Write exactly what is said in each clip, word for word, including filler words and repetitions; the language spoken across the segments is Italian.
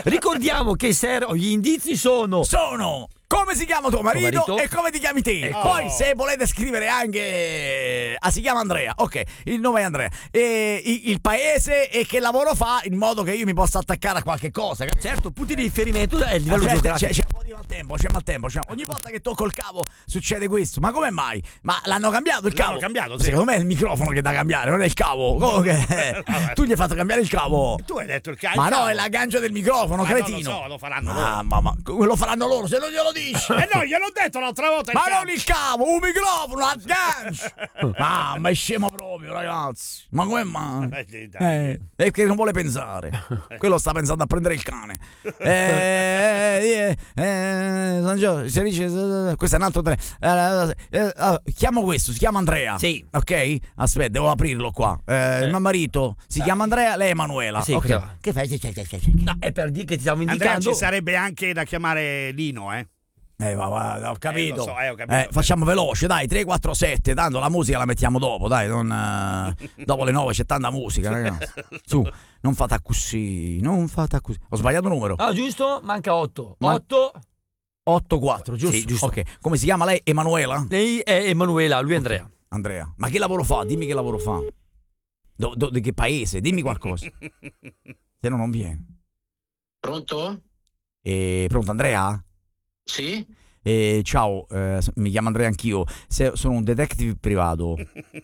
Ricordiamo che ser- gli indizi sono Sono come si chiama tuo marito, marito? e come ti chiami te. Ecco. Poi se volete scrivere anche ah, si chiama Andrea, ok, il nome è Andrea, e il, il paese e che lavoro fa, in modo che io mi possa attaccare a qualche cosa. certo, punti di riferimento è il livello Aspetta, geografico. c'è, c'è un po' di maltempo, c'è maltempo, c'è... ogni volta che tocco il cavo succede questo. Ma come mai? Ma l'hanno cambiato il cavo? L'hanno cambiato, sì. Secondo me è il microfono che da cambiare, non è il cavo. Come che... tu gli hai fatto cambiare il cavo? Tu hai detto il cavo. Ma no, è l'aggancio del microfono, Ma cretino. non lo so, lo faranno loro. Mamma, ma lo faranno loro se non glielo dici. Eh no, gliel'ho detto l'altra volta. il Ma cavo. non il cavo, un microfono, un aggancio. Ah, ma è scemo proprio, ragazzi. Ma come mai? Eh, sì, dai. Eh, è che non vuole pensare. Quello sta pensando a prendere il cane. Eh, eh, eh, San Gio- si dice, questo è un altro tre. Eh, eh, eh, chiamo questo, si chiama Andrea. Sì. Ok? Aspetta, devo aprirlo qua. Eh, il mio marito si chiama Andrea, lei è Emanuela. Sì, Ok. chiaro. Che fai? No, è per dire che ti stiamo Andrea, indicando. ci sarebbe anche da chiamare Lino, eh. Eh, ma, ma, ho capito. Eh, lo so, eh, ho capito. Eh, facciamo veloce, dai, tre quattro sette, tanto la musica la mettiamo dopo, dai, non, eh, dopo le nove c'è tanta musica, ragazzi. Su, non fate così, non fate così. Ho sbagliato numero. Ah, giusto? Manca otto. Ma- otto. otto quattro, giusto? Sì, giusto. Ok, come si chiama lei? Emanuela? Lei è Emanuela, lui è Andrea. Andrea. Ma che lavoro fa? Dimmi che lavoro fa. Do, do- di che paese? Dimmi qualcosa. Se no non viene. Pronto? Eh, pronto, Andrea? Sì? Eh, ciao, eh, mi chiamo Andrea anch'io. Se- sono un detective privato.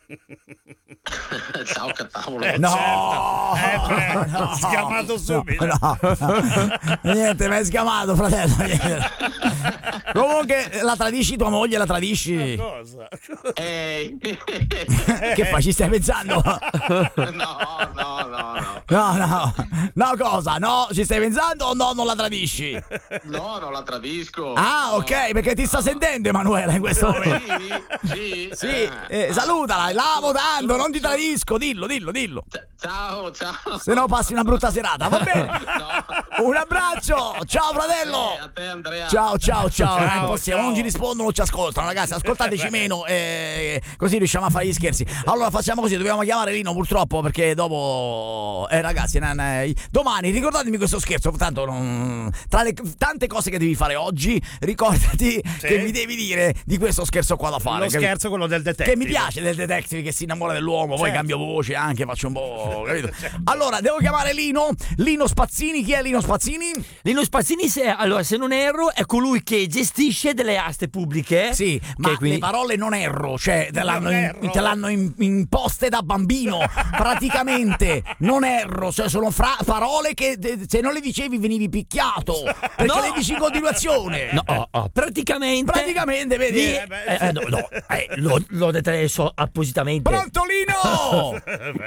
Ciao Catavolo. Eh, No, certo. Eh, beh, no, sgamato subito. no, no. Niente, mi hai sgamato, fratello. Niente. Comunque, la tradisci tua moglie? La tradisci? Cosa? Ehi. Che fai? Ci stai pensando? No, no, no, no. No, no, no, cosa? No, ci stai pensando o no? Non la tradisci? No, non la tradisco. Ah, No. ok, perché ti sta sentendo Emanuela in questo momento. Sì, sì. Sì, eh. eh, salutala, l'amo tanto, non ti tradisco, dillo, dillo, dillo. Ciao, ciao. Se no passi una brutta serata, va bene? No. Un abbraccio, ciao fratello. Eh, a te Andrea. Ciao, ciao, ciao. Ciao, Non è possibile, ciao. non ci rispondono, non ci ascoltano, ragazzi. Ascoltateci meno, eh, così riusciamo a fare gli scherzi. Allora facciamo così, dobbiamo chiamare Lino purtroppo perché dopo, eh, ragazzi, non- eh, domani ricordatemi questo scherzo. Tanto non- tra le tante cose che devi fare oggi, ricordati che mi devi dire di questo scherzo qua da fare. Lo capi- scherzo, quello del detective. Che mi piace del detective che si innamora dell'uomo, poi Certo. cambio voce anche, faccio un po'. Capito? Allora, devo chiamare Lino. Lino Spazzini, chi è Lino Spazzini? Lino Spazzini, se, allora, se non erro, è colui che gestisce delle aste pubbliche. Sì, ma che quindi- le parole non erro, cioè te l'hanno, Non in- erro. te l'hanno in- imposte da bambino, praticamente, non erro, cioè sono fra- parole che de- se non le dicevi venivi picchiato, perché No. le dici in continuazione. No, oh, oh, praticamente. Praticamente, vedi? Di- Eh, eh, eh, no, no, eh, lo, lo deteso appositamente. Pronto Lino?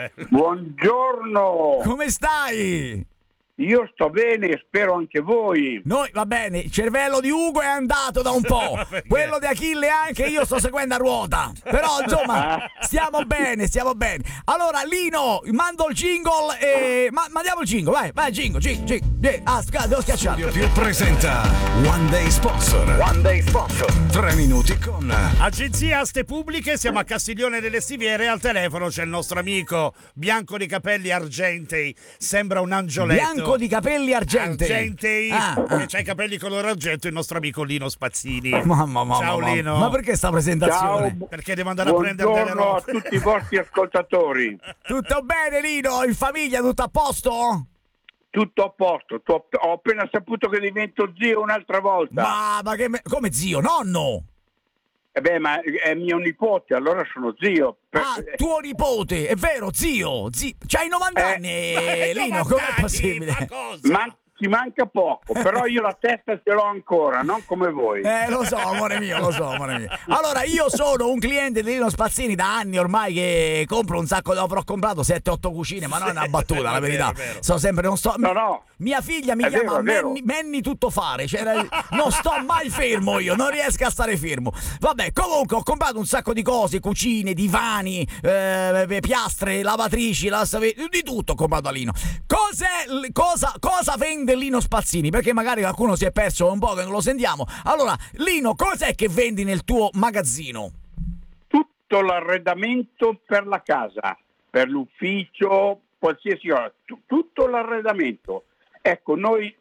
Buongiorno, Come stai? io sto bene e spero anche voi. Noi, va bene, il cervello di Ugo è andato da un po', quello di Achille anche io sto seguendo a ruota, però insomma stiamo bene, stiamo bene. Allora Lino, mando il jingle e... Ma, mandiamo il jingle, vai, vai, jingle, jingle, jingle. Eh, Ah, sca- devo schiacciare. Radio Più presenta One Day Sponsor. One Day Sponsor. Tre minuti con Agenzia Aste Pubbliche, siamo a Castiglione delle Stiviere. Al telefono c'è il nostro amico bianco di capelli argentei, sembra un angioletto. Bianco di capelli argentei. Argentei, Ah, che ah. c'ha i capelli color argento, il nostro amico Lino Spazzini. Mamma, mamma, Ciao mamma. Lino. Ma perché sta presentazione? Ciao, bu- Perché devo andare a prendere delle buongiorno a robe. tutti i vostri ascoltatori. Tutto bene Lino? In famiglia tutto a posto? Tutto a posto, tu- ho appena saputo che divento zio un'altra volta. Ma, ma che me- come zio? Nonno? Eh beh, ma è mio nipote, allora sono zio. Per- Ah, tuo nipote, è vero, zio, zio. C'hai novanta Eh, anni, Lino, com'è possibile? Ma cosa? Ma ci manca poco, però io la testa ce l'ho ancora, non come voi. Eh, lo so, amore mio, lo so, amore mio. Allora, io sono un cliente di Lino Spazzini da anni ormai che compro un sacco di... Avrò comprato sette otto cucine, ma non è una battuta, la È vero, verità. è vero. So sempre, non sto... No, no. Mia figlia mi È chiama vero, è vero. Manny, Manny tutto fare, cioè, non sto mai fermo io, non riesco a stare fermo. Vabbè, comunque ho comprato un sacco di cose, cucine, divani, eh, piastre, lavatrici, lavastoviglie, di tutto ho comprato a Lino. Cos'è, l- cosa, cosa vende Lino Spazzini? Perché magari qualcuno si è perso un po' che non lo sentiamo. Allora, Lino, cos'è che vendi nel tuo magazzino? Tutto l'arredamento per la casa, per l'ufficio, qualsiasi cosa, tu- tutto l'arredamento. Ecco, noi